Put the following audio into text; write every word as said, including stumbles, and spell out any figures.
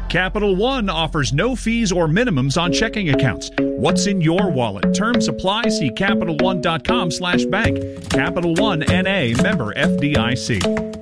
Capital One offers no fees or minimums on checking accounts. What's in your wallet? Terms apply. See CapitalOne.com slash bank. Capital One N A, member F D I C.